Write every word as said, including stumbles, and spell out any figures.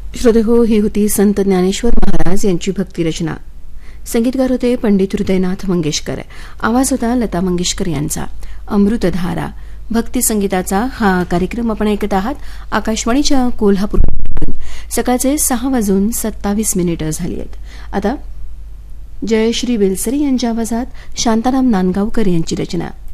श्रोते हो, ही होती संत ज्ञानेश्वर महाराज यांची भक्तिरचना. संगीतकार होते पंडित हृदयनाथ मंगेशकर. आवाज होता लता मंगेशकर यांचा. अमृतधारा भक्ती संगीताचा हा कार्यक्रम आपण ऐकत आहात आकाशवाणीच्या कोल्हापूर. सकाळचे सहा वाजून सत्तावीस मिनिटं झाली आहेत. आता जयश्री वेलसरी यांच्या आवाजात शांताराम नांदगावकर यांची रचना.